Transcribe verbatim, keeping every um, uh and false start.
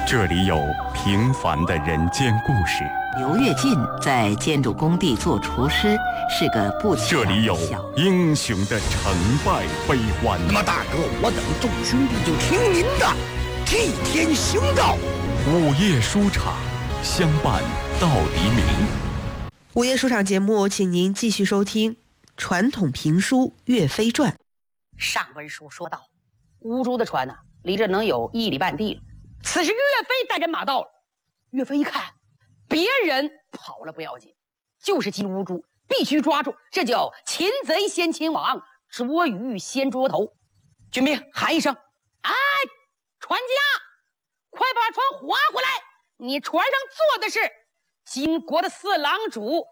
这里有平凡的人间故事， 刘跃进在建筑工地做厨师，是个不起眼的小。 这里有英雄的成败悲欢。 那么大哥，我等众兄弟就听您的，替天行道。 午夜书场，相伴到黎明。 午夜书场节目，请您继续收听传统评书《岳飞传》。 上文书说到，乌珠的船呢、啊，离这能有一里半地了。此时岳飞带人马到了，岳飞一看，别人跑了不要紧，就是金乌珠必须抓住，这叫擒贼先擒王，捉鱼先捉头。军兵喊一声：“哎，船家，快把船划回来！你船上坐的是金国的四郎主